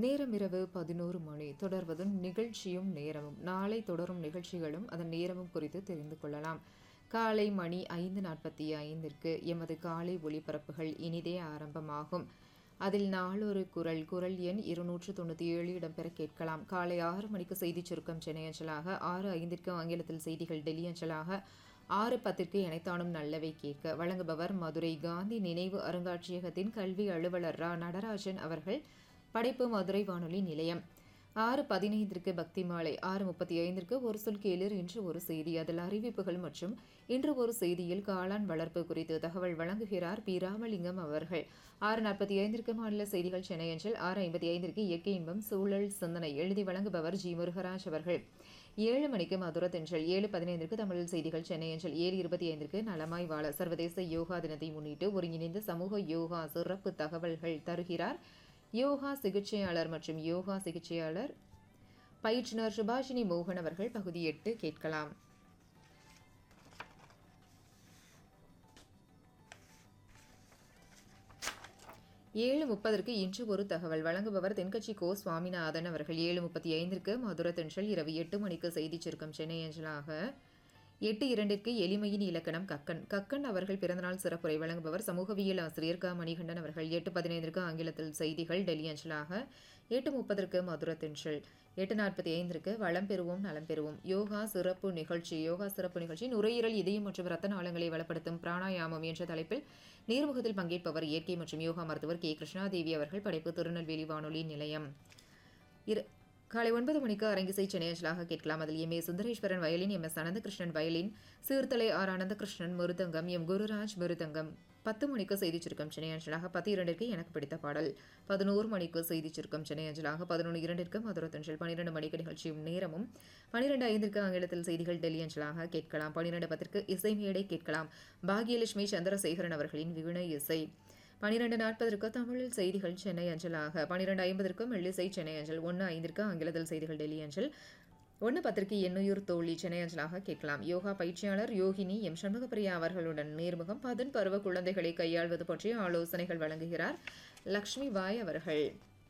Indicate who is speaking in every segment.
Speaker 1: நேரம் இரவு 11 மணி. தொடர்வது நிகழ்ச்சியும் நேரமும். நாளை தொடரும் நிகழ்ச்சிகளும் அதன் நேரமும் குறித்து தெரிந்து கொள்ளலாம். காலை மணி 5:45 எமது காலை ஒளிபரப்புகள் இனிதே ஆரம்பமாகும். அதில் நாளொரு குரல் எண் 297 இடம்பெற கேட்கலாம். காலை 6 மணிக்கு செய்திச் சுருக்கம் சென்னை அஞ்சலாக, 6:05 ஆங்கிலத்தில் செய்திகள் டெல்லி அஞ்சலாக, 6:10 இணைத்தானும் நல்லவை கேட்க. வழங்குபவர் மதுரை காந்தி நினைவு அருங்காட்சியகத்தின் கல்வி அலுவலர் ரா. நடராஜன் அவர்கள். படைப்பு மதுரை வானொலி நிலையம். 6:15 பக்தி மாலை. 6:35 ஒரு சொல் கேளீர் இன்று ஒரு செய்தி. அதில் அறிவிப்புகள் மற்றும் இன்று ஒரு செய்தியில் காளான் வளர்ப்பு குறித்து தகவல் வழங்குகிறார் பி. ராமலிங்கம் அவர்கள். 6:45 மாநில செய்திகள் சென்னை அஞ்சல். 6:55 இயற்கை இன்பம் சூழல் சிந்தனை எழுதி வழங்குபவர் ஜி. முருகராஜ் அவர்கள். 7 மணிக்கு மதுர தென்றல். 7:15 தமிழ் செய்திகள் சென்னை அஞ்சல். 7:25 நலமாய் வாழ சர்வதேச யோகா தினத்தை முன்னிட்டு ஒருங்கிணைந்த சமூக யோகா சிறப்பு தகவல்கள் தருகிறார் யோகா சிகிச்சையாளர் மற்றும் யோகா சிகிச்சையாளர் பயிற்றுனர் சுபாஷினி மோகன் அவர்கள். பகுதி 8 கேட்கலாம். ஏழு 30 இன்று ஒரு தகவல் வழங்குபவர் தென்கட்சி கோ. சுவாமிநாதன் அவர்கள். 7:35 மதுர தென்றல். இரவு 8 மணிக்கு செய்திச் சுருக்கம் சென்னை அஞ்சலாக. 8:02 எளிமையின் இலக்கணம் கக்கன் அவர்கள் பிறந்தநாள் சிறப்புரை வழங்குபவர் சமூகவியல் ஆசிரியர் க. மணிகண்டன் அவர்கள். 8:15 ஆங்கிலத்தில் செய்திகள் டெல்லி அஞ்சலாக. 8:30 மதுர தென்றல். 8:45 வளம் பெறுவோம் நலம் பெறுவோம் யோகா சிறப்பு நிகழ்ச்சி நுரையீரல், இதயம் மற்றும் இரத்த நாளங்களை வளப்படுத்தும் பிராணாயாமம் என்ற தலைப்பில் நேர்முகத்தில் பங்கேற்பவர் இயற்கை மற்றும் யோகா மருத்துவர் கே. கிருஷ்ணாதேவி அவர்கள். படைப்பு திருநெல்வேலி வானொலி நிலையம். காலை 9 மணிக்கு அரங்கிசை சென்னை அஞ்சலாக கேட்கலாம். அதில் எம். ஏ. Sundareswaran violin, M. S. Ananthakrishnan violin, சீர்தலை R. Ananthakrishnan மிருதங்கம், எம். குருராஜ் மிருதங்கம். 10 மணிக்கு செய்திச் சுருக்கம் சென்னை அஞ்சலாக. 10:02 எனக்கு பிடித்த பாடல். 11 மணிக்கு செய்திச் சுருக்கம் சென்னை அஞ்சலாக. 11:02 மதுர தென்றல். 12 மணிக்கு நிகழ்ச்சியும் நேரமும். 12:05 ஆங்கிலத்தில் செய்திகள் டெல்லி அஞ்சலாக கேட்கலாம். 12:10 இசை மேடை கேட்கலாம். பாக்யலட்சுமி சந்திரசேகரன் அவர்களின் வீணை இசை. 12:40 தமிழில் செய்திகள் சென்னை அஞ்சலாக. 12:50 மெல்லிசை சென்னை அஞ்சல். 1:05 ஆங்கிலத்தில் செய்திகள் டெல்லி அஞ்சல். 1:10 எண்ணுயிர் தோழி சென்னை அஞ்சலாக கேட்கலாம். யோகா பயிற்சியாளர் யோகினி எம். சண்முகப்பிரியா அவர்களுடன் நேர்முகம். 10 பருவ குழந்தைகளை கையாள்வது பற்றிய ஆலோசனைகள் வழங்குகிறார் லக்ஷ்மி பாய் அவர்கள்.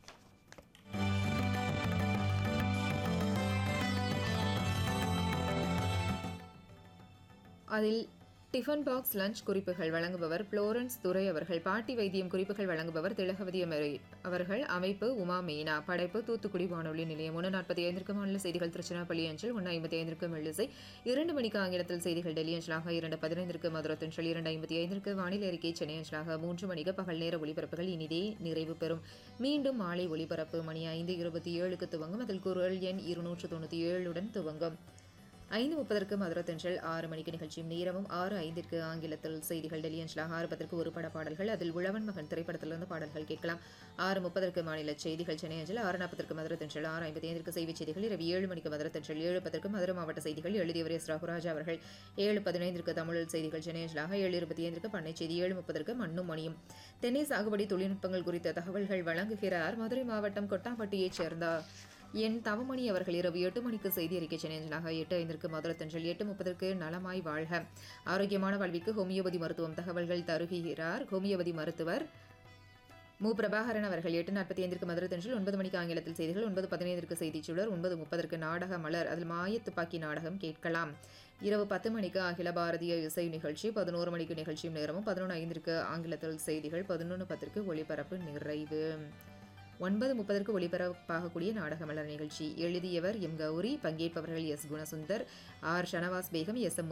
Speaker 1: அதில் டிஃபன் பாக்ஸ் லஞ்ச் குறிப்புகள் வழங்குபவர் புளோரன்ஸ் துரை அவர்கள். பாட்டி வைத்தியம் குறிப்புகள் வழங்குபவர் திலகவதி அவர்கள். அமைப்பு உமா மீனா. படைப்பு தூத்துக்குடி வானொலி நிலையம். 1:45 மாநில செய்திகள் திருச்சிராப்பள்ளி அஞ்சல். 1:55 மெல்லிசை. 2 மணிக்கு ஆங்கிலத்தில் செய்திகள் டெல்லி அஞ்சலாக. 2:15 மதுரை தென்றல். 2:55 வானிலை அறிக்கை சென்னை அஞ்சலாக. 3 மணிக்கு பகல் நேர ஒளிபரப்புகள் இனிதே நிறைவு பெறும். மீண்டும் மாலை ஒளிபரப்பு மணி 5:27 துவங்கும். அதில் குரல் எண் 297 துவங்கும். 5:30 மதுரை தென்றல். 6 மணிக்கு நிகழ்ச்சியும் நேரமும். 6:05 ஆங்கிலத்தில் செய்திகள் டெல்லி அஞ்சலாக. 6:10 ஒரு பட பாடல்கள். அதில் உழவன் மகன் திரைப்படத்திலிருந்து பாடல்கள் கேட்கலாம். 6:30 மாநில செய்திகள் சென்னை அஞ்சல். 6:40 மதுரை தென்றல். 6:55 செய்திச் செய்திகள். இரவு 7 மணிக்கு மதுரை தென்றல். 7:10 மதுரை மாவட்ட செய்திகள் எழுதியவர் எஸ். ரகுராஜா அவர்கள். 7:15 தமிழில் செய்திகள் சென்னை அஞ்சலாக. 7:25 பண்ணை செய்தி. 7:30 மண்ணும் மணியும். தென்னை சாகுபடி தொழில்நுட்பங்கள் குறித்த தகவல்கள் வழங்குகிறார் மதுரை மாவட்டம் கொட்டாம்பட்டியைச் சேர்ந்த என் தவமணி அவர்கள். இரவு 8 மணிக்கு செய்தி அறிக்கை சென்னை அஞ்சலாக. 8:05 மதுரை தென்றல். 8:30 நலமாய் வாழ்க ஆரோக்கியமான வாழ்விற்கு ஹோமியோபதி மருத்துவம் தகவல்கள் தருகிறார் ஹோமியோபதி மருத்துவர் மு. பிரபாகரன் அவர்கள். 8:45 மதுரை தென்றல். 9 மணிக்கு ஆங்கிலத்தில் செய்திகள். 9:15 செய்திச் சுடர். 9:30 நாடக மலர். அதில் மாயத்துப்பாக்கி நாடகம் கேட்கலாம். இரவு 10 மணிக்கு அகில பாரதிய இசை நிகழ்ச்சி. 11 மணிக்கு நிகழ்ச்சியும் நேரமும். 11:05 ஆங்கிலத்தில் செய்திகள். 11:10 ஒளிபரப்பு நிறைவு. 9:30 ஒளிபரப்பாகக்கூடிய நாடக மலர் நிகழ்ச்சி. எழுதியவர் M. Gowri. பங்கேற்பவர்கள் S. குணசுந்தர், R. ஷனவாஸ் Begum, S. M.